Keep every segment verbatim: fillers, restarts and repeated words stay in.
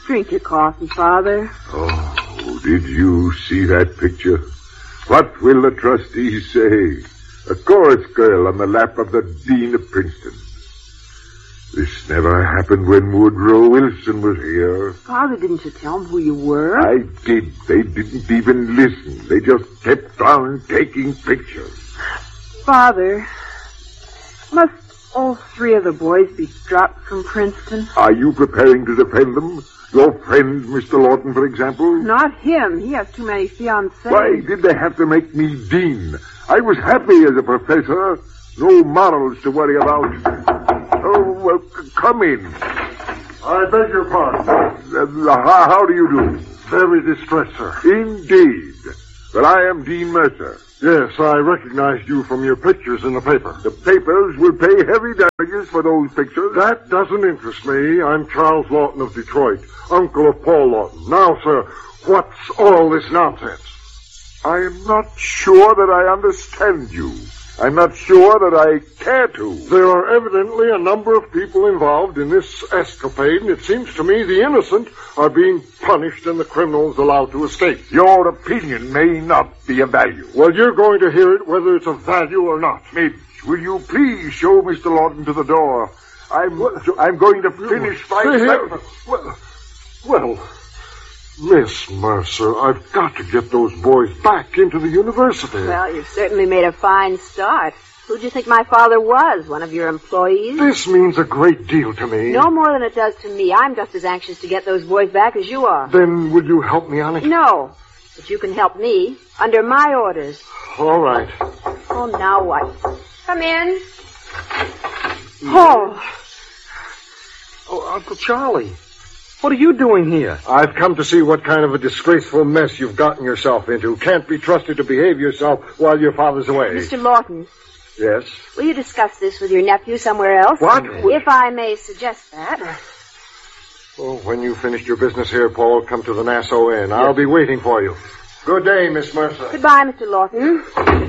Drink your coffee, Father. Oh, did you see that picture? What will the trustees say? A chorus girl on the lap of the Dean of Princeton. This never happened when Woodrow Wilson was here. Father, didn't you tell them who you were? I did. They didn't even listen. They just kept on taking pictures. Father, must all three of the boys be dropped from Princeton? Are you preparing to defend them? Your friend, Mister Lawton, for example? Not him. He has too many fiancées. Why did they have to make me dean? I was happy as a professor. No morals to worry about. Oh, well, come in. I beg your pardon. Uh, how, how do you do? Very distressed, sir. Indeed. But I am Dean Mercer. Yes, I recognized you from your pictures in the paper. The papers will pay heavy damages for those pictures. That doesn't interest me. I'm Charles Lawton of Detroit, uncle of Paul Lawton. Now, sir, what's all this nonsense? I am not sure that I understand you. I'm not sure that I care to. There are evidently a number of people involved in this escapade, and it seems to me the innocent are being punished and the criminals allowed to escape. Your opinion may not be of value. Well, you're going to hear it whether it's of value or not. Midge, will you please show Mister Lawton to the door? I'm, I'm going to finish my... breakfast. Well, well... Miss Mercer, I've got to get those boys back into the university. Well, you've certainly made a fine start. Who do you think my father was? One of your employees? This means a great deal to me. No more than it does to me. I'm just as anxious to get those boys back as you are. Then will you help me on it? No, but you can help me under my orders. All right. Oh, now what? Come in. Oh. Oh, Uncle Charlie. What are you doing here? I've come to see what kind of a disgraceful mess you've gotten yourself into. Can't be trusted to behave yourself while your father's away. Mister Lawton. Yes? Will you discuss this with your nephew somewhere else? What? If I may suggest that. Well, when you finished your business here, Paul, come to the Nassau Inn. Yes. I'll be waiting for you. Good day, Miss Mercer. Goodbye, Mister Lawton.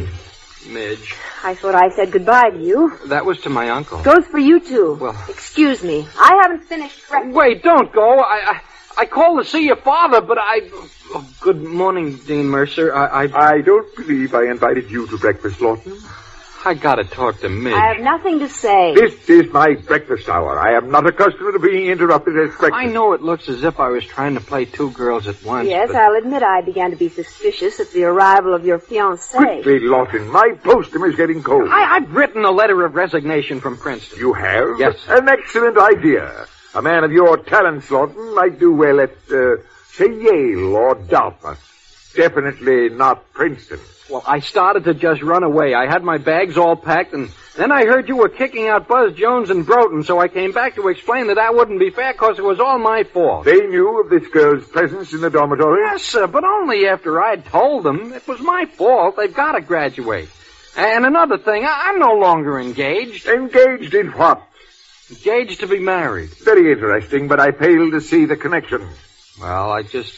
Midge. I thought I said goodbye to you. That was to my uncle. Goes for you, too. Well... Excuse me. I haven't finished breakfast. Wait, don't go. I, I, I called to see your father, but I... Oh, good morning, Dean Mercer. I, I... I don't believe I invited you to breakfast, Lawton. I gotta talk to Midge. I have nothing to say. This is my breakfast hour. I am not accustomed to being interrupted at breakfast. I know it looks as if I was trying to play two girls at once. Yes, but... I'll admit I began to be suspicious at the arrival of your fiancée. Quickly, Lawton. My postman is getting cold. I, I've written a letter of resignation from Princeton. You have? Yes. An excellent idea. A man of your talents, Lawton, might do well at, uh, say, Yale or Dartmouth. Definitely not Princeton. Well, I started to just run away. I had my bags all packed, and then I heard you were kicking out Buzz Jones and Broughton, so I came back to explain that that wouldn't be fair because it was all my fault. They knew of this girl's presence in the dormitory? Yes, sir, but only after I'd told them. It was my fault. They've got to graduate. And another thing, I- I'm no longer engaged. Engaged in what? Engaged to be married. Very interesting, but I fail to see the connection. Well, I just...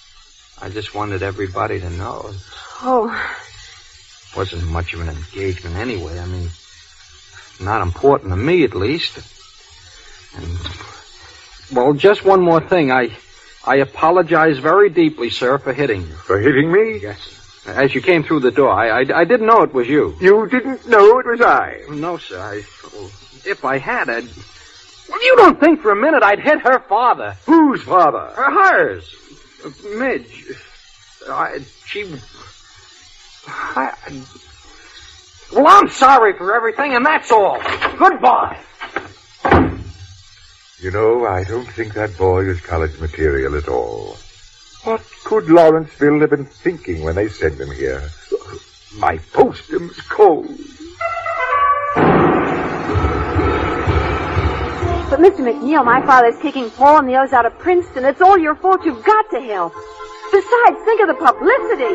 I just wanted everybody to know. Oh. Wasn't much of an engagement anyway. I mean, not important to me, at least. And, well, just one more thing. I I apologize very deeply, sir, for hitting you. For hitting me? Yes. As you came through the door. I, I, I didn't know it was you. You didn't know it was I? No, sir. I, well, if I had, I'd... Well, you don't think for a minute I'd hit her father. Whose father? Hers. Midge. I, she... I, I, well, I'm sorry for everything, and that's all. Goodbye. You know, I don't think that boy is college material at all. What could Lawrenceville have been thinking when they sent him here? My postum's cold. But, Mister McNeil, my father's kicking Paul and the others out of Princeton. It's all your fault. You've got to help. Besides, think of the publicity.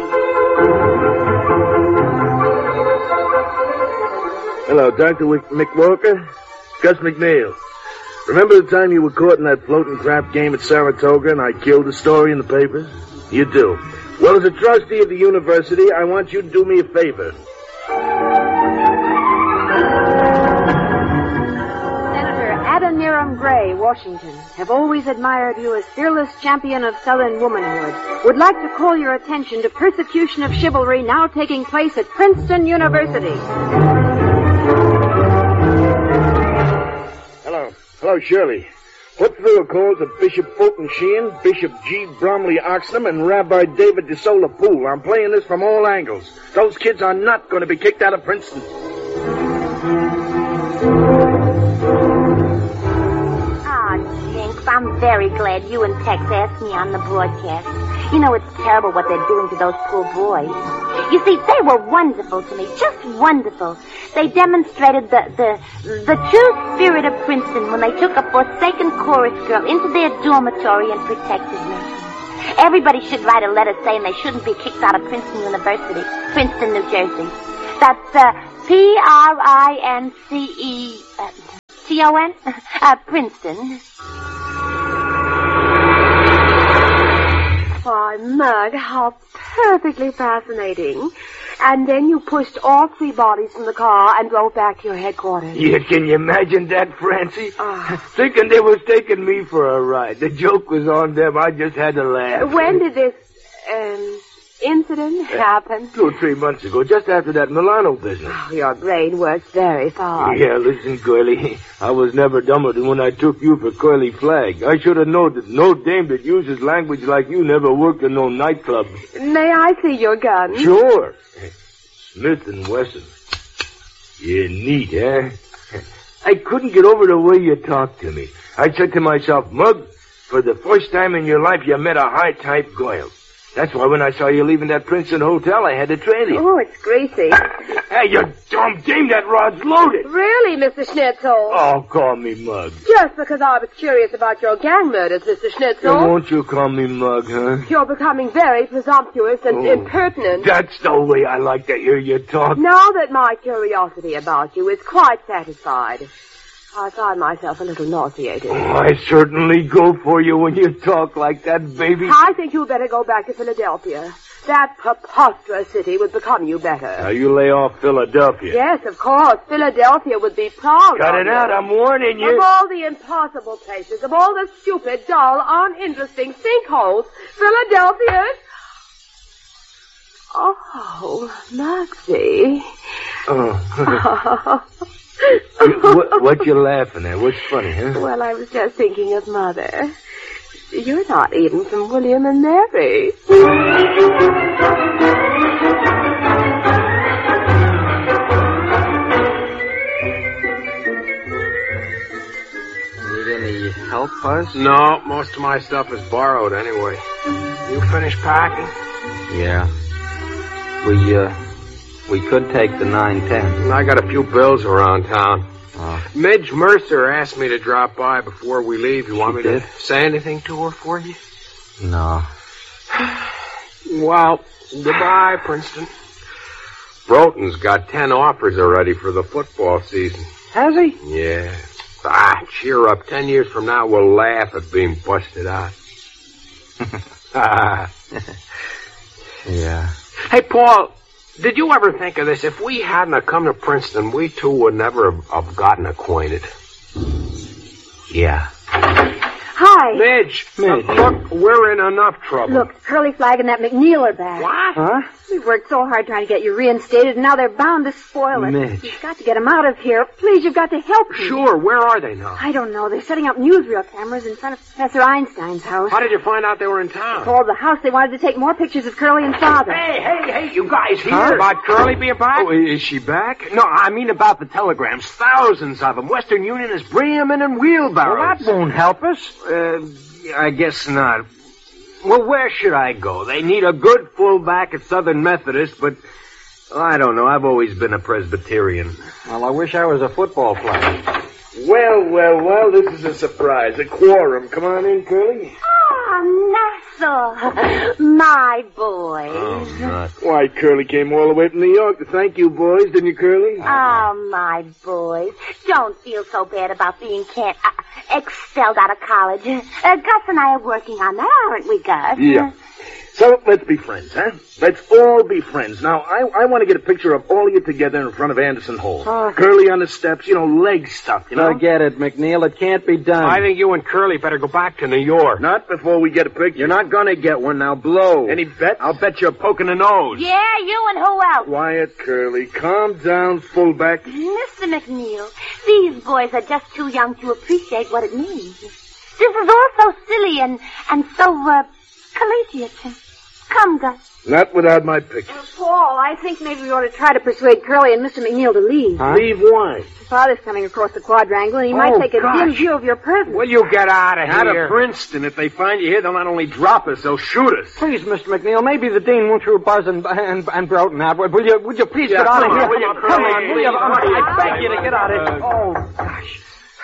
Hello, Doctor McWalker. Gus McNeil. Remember the time you were caught in that floating crap game at Saratoga and I killed the story in the papers? You do. Well, as a trustee of the university, I want you to do me a favor. Senator Adam Hiram Gray, Washington, have always admired you as fearless champion of Southern womanhood. Would like to call your attention to persecution of chivalry now taking place at Princeton University. Hello. Hello, Shirley. Put through a call to Bishop Fulton Sheehan, Bishop G. Bromley Oxnam, and Rabbi David DeSola Poole. I'm playing this from all angles. Those kids are not going to be kicked out of Princeton. I'm very glad you and Tex asked me on the broadcast. You know, it's terrible what they're doing to those poor boys. You see, they were wonderful to me, just wonderful. They demonstrated the, the, the true spirit of Princeton when they took a forsaken chorus girl into their dormitory and protected me. Everybody should write a letter saying they shouldn't be kicked out of Princeton University, Princeton, New Jersey. That's uh, P R I N C E uh, T O N? Uh, Princeton. Why, Mug, how perfectly fascinating. And then you pushed all three bodies from the car and drove back to your headquarters. Yeah, can you imagine that, Francie? Uh, Thinking they was taking me for a ride. The joke was on them. I just had to laugh. When did this, um, incident happen? Two or three months ago, just after that Milano business. Oh, your brain works very fast. Yeah, listen, Curly. I was never dumber than when I took you for Curly Flagg. I should have known that no dame that uses language like you never worked in no nightclub. May I see your gun? Sure. Smith and Wesson. Yeah, neat, eh? I couldn't get over the way you talked to me. I said to myself, Mug, for the first time in your life you met a high-type girl. That's why when I saw you leaving that Princeton hotel, I had to trail you. Oh, it's greasy. Hey, you dumb dame, that rod's loaded. Really, Mister Schnitzel? Oh, call me Mug. Just because I was curious about your gang murders, Mister Schnitzel. So won't you call me Mug, huh? You're becoming very presumptuous and Oh, impertinent. That's the way I like to hear you talk. Now that my curiosity about you is quite satisfied, I find myself a little nauseated. Oh, I certainly go for you when you talk like that, baby. I think you better go back to Philadelphia. That preposterous city would become you better. Now, you lay off Philadelphia. Yes, of course. Philadelphia would be proud Cut of it you. out, I'm warning you. Of all the impossible places, of all the stupid, dull, uninteresting sinkholes, Philadelphia... Oh, Maxie. Oh. what, what you laughing at? What's funny, huh? Well, I was just thinking of Mother. You're not even from William and Mary. Need any help, Buzz? No, most of my stuff is borrowed anyway. You finished packing? Yeah. We, uh, we could take the nine ten. I got a few bills around town. Oh. Midge Mercer asked me to drop by before we leave. You want She me did? to say anything to her for you? No. Well, goodbye, Princeton. Broughton's got ten offers already for the football season. Has he? Yeah. Ah, cheer up. Ten years from now, we'll laugh at being busted out. Yeah. Hey, Paul, did you ever think of this? If we hadn't have come to Princeton, we two would never have, have gotten acquainted. Yeah. Hi. Midge, Midge. look, we're in enough trouble. Look, Curly Flagg and that McNeil are back. What? Huh? We've worked so hard trying to get you reinstated, and now they're bound to spoil it. Midge. You've got to get them out of here. Please, you've got to help me. Sure, where are they now? I don't know. They're setting up newsreel cameras in front of Professor Einstein's house. How did you find out they were in town? Called the house. They wanted to take more pictures of Curly and Father. Hey, hey, hey, you guys hear Huh? about Curly being back? Oh, is she back? No, I mean about the telegrams. Thousands of them. Western Union is bringing them in in Well, wheelbarrows. that won't help us. Uh, I guess not. Well, where should I go? They need a good fullback at Southern Methodist, but well, I don't know. I've always been a Presbyterian. Well, I wish I was a football player. Well, well, well, this is a surprise. A quorum. Come on in, Curly. Oh, Nassau. My boys. Oh, not. Why, Curly came all the way from New York to thank you boys, didn't you, Curly? Oh, my boys. Don't feel so bad about being can't, uh, expelled out of college. Uh, Gus and I are working on that, aren't we, Gus? Yeah. So, let's be friends, huh? Let's all be friends. Now, I, I want to get a picture of all of you together in front of Anderson Hall. Oh. Curly on the steps, you know, leg stuff, you know? Forget it, McNeil. It can't be done. I think you and Curly better go back to New York. Not before we get a picture. You're not gonna get one now. Blow. Any bets? I'll bet you're poking the nose. Yeah, you and who else? Quiet, Curly. Calm down, fullback. Mister McNeil, these boys are just too young to appreciate what it means. This is all so silly and, and so, uh, collegiate. Come, Gus. Not without my picture. Uh, Paul, I think maybe we ought to try to persuade Curly and Mister McNeil to leave. Huh? Leave why? Father's coming across the quadrangle, and he Oh, might take a gosh. dim view of your presence. Will you get out of Out here? of Princeton. If they find you here, they'll not only drop us, they'll shoot us. Please, Mister McNeil, maybe the dean won't through Buzz and, and, and Broughton out. Will you, would you please Yeah, get out of come here? on, will you? Come on, Please, will you? please, I beg you to get out of here. Uh, Oh, gosh.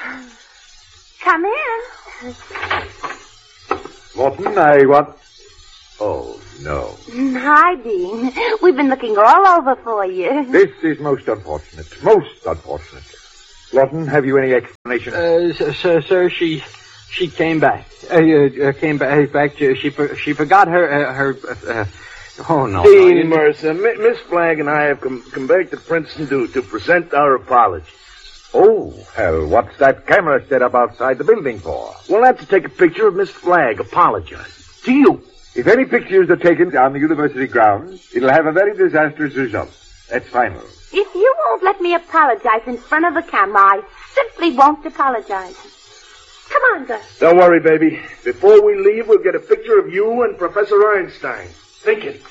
Come in. Morton, I want... Oh, no. Hi, Dean. We've been looking all over for you. This is most unfortunate. Most unfortunate. Lawton, have you any explanation? Uh, sir, sir, sir, she, she came back. Uh, uh, came back. Back. To, she, for- she forgot her, uh, her. Uh, oh no. Dean no, you- Mercer, Mi- Miss Flagg and I have come, come back to Princeton to, to present our apology. Oh, hell, what's that camera set up outside the building for? We'll have to take a picture of Miss Flagg apologizing. To you. If any pictures are taken on the university grounds, it'll have a very disastrous result. That's final. If you won't let me apologize in front of the camera, I simply won't apologize. Come on, Gus. Don't worry, baby. Before we leave, we'll get a picture of you and Professor Einstein. Think it.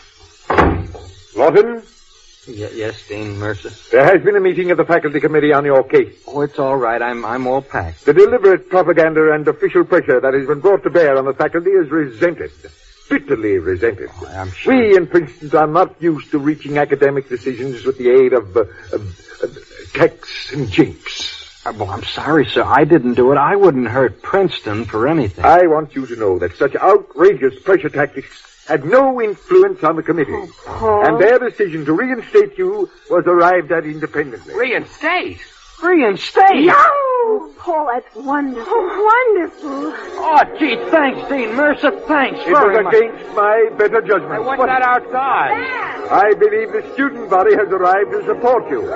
Lawton, Y- yes, Dean Mercer. there has been a meeting of the faculty committee on your case. Oh, it's all right. I'm, I'm all packed. The deliberate propaganda and official pressure that has been brought to bear on the faculty is resented. Bitterly resented. Oh, I'm sure. We in Princeton are not used to reaching academic decisions with the aid of, uh, of, of keks and jinx. Uh, well, I'm sorry, sir. I didn't do it. I wouldn't hurt Princeton for anything. I want you to know that such outrageous pressure tactics had no influence on the committee. Oh, Paul. And their decision to reinstate you was arrived at independently. Reinstate? Reinstate? Oh, Paul, that's wonderful. Wonderful. Oh, gee, thanks, Dean Mercer. Thanks It very was much. against my better judgment. Hey, what's But that outside? I believe the student body has arrived to support you.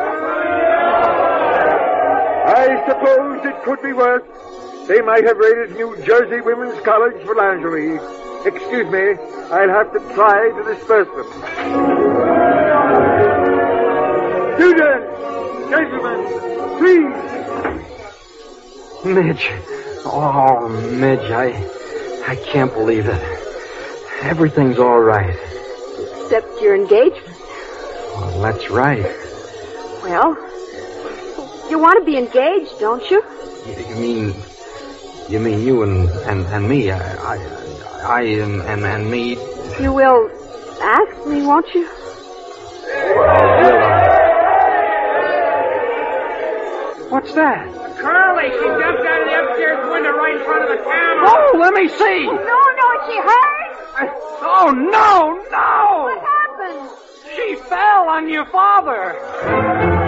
I suppose it could be worse. They might have raided New Jersey Women's College for lingerie. Excuse me, I'll have to try to disperse them. Students, gentlemen, please. Midge. Oh, Midge, I, I can't believe it. Everything's all right. Except your engagement. Well, that's right. Well, you want to be engaged, don't you? You, you mean, you mean you and and, and me? I, I, I and, and and me. You will ask me, won't you? Well, will I? What's that? Curly, she jumped out of the upstairs window right in front of the camera. Oh, let me see. No, no, is she hurt? Oh no, no! What happened? She fell on your father.